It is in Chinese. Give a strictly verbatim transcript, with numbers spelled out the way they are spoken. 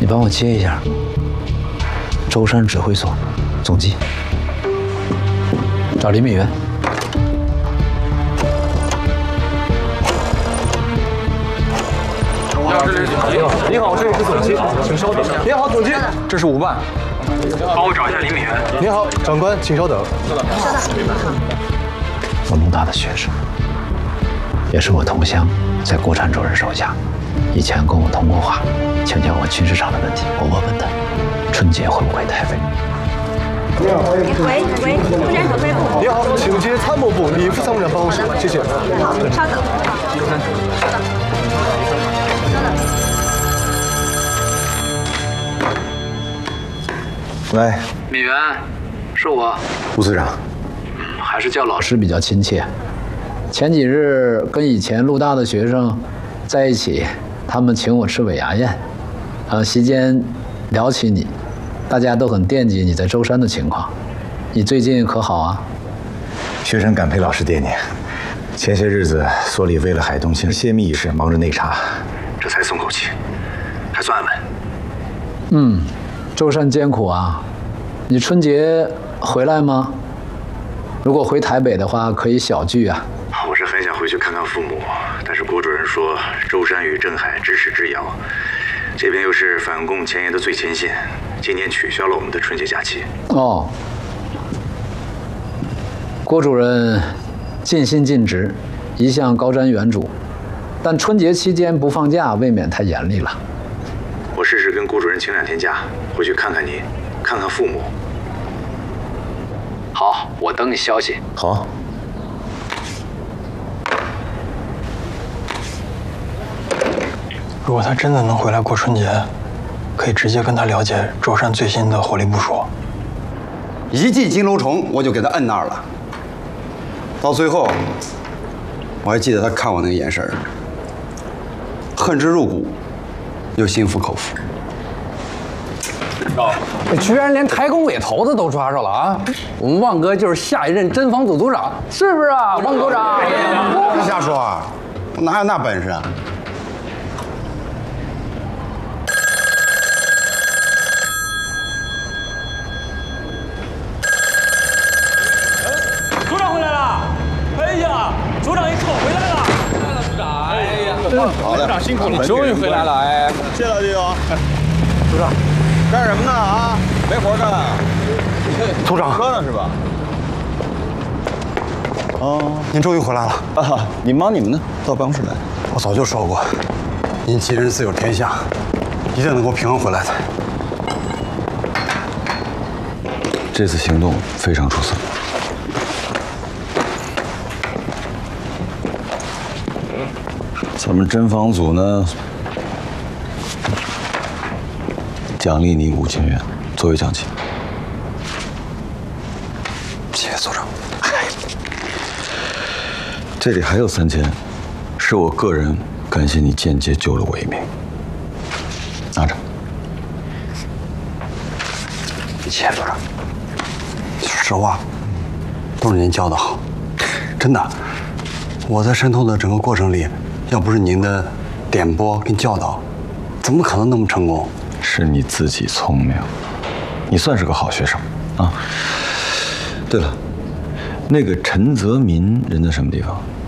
你帮我接一下。舟山指挥所，总机。找李美元。 你好，这里是总机。你好，这里是总机，请稍等。你好，总机，这是午办。帮我找一下李美元。你好，长官，请稍等。稍等。稍等。 我陆大的学生，也是我同乡，在郭灿主任手下，以前跟我通过话，请教我军事上的问题。我问问他，春节会不会台北？ 你好，喂喂，部长指挥部。 你好，请接参谋部李副参谋长办公室，谢谢。 好，稍等。稍等。稍等。 喂， 米元，是我， 吴司长。还是叫老师比较亲切。前几日跟以前陆大的学生在一起，他们请我吃尾牙宴，啊，席间聊起你，大家都很惦记你在舟山的情况。你最近可好啊？ 学生感佩老师惦念。前些日子所里为了海东庆泄密一事忙着内查，这才松口气，还算安稳。 嗯，舟山艰苦啊。你春节回来吗？如果回台北的话，可以小聚啊。 我是很想回去看看父母，但是郭主任说舟山与镇海咫尺之遥，这边又是反共前沿的最前线，今年取消了我们的春节假期。 哦，郭主任尽心尽职，一向高瞻远瞩，但春节期间不放假，未免太严厉了。 我试试跟郭主任请两天假，回去看看你，看看父母。 好，我等你消息。 好。 如果他真的能回来过春节，可以直接跟他了解舟山最新的火力部署。 一记金楼虫，我就给他摁那儿了。到最后，我还记得他看我那个眼神儿，恨之入骨，又心服口服。 你居然连台工委头子都抓着了啊！我们旺哥就是下一任侦防组组长，是不是啊，汪组长？ 别瞎说啊，我哪有那本事啊？ 组长回来了！哎呀，组长一可回来了！回来了，组长！哎呀，好的，组长辛苦了，你终于回来了！哎， 谢老弟兄。 组长。 干什么呢啊？没活干啊？ 组长， 喝呢是吧？ 哦，您终于回来了啊！你忙你们的，到办公室来。 我早就说过，您吉人自有天相，一定能够平安回来的。 这次行动非常出色。咱们侦防组呢？奖励你五千元作为奖金。 谢谢组长。 这里还有三千，是我个人感谢你间接救了我一命。拿着。 谢谢组长。说实话，都是您教的好，真的。我在渗透的整个过程里，要不是您的点拨跟教导，怎么可能那么成功？ 是你自己聪明，你算是个好学生啊。对了，那个陈泽民人在什么地方？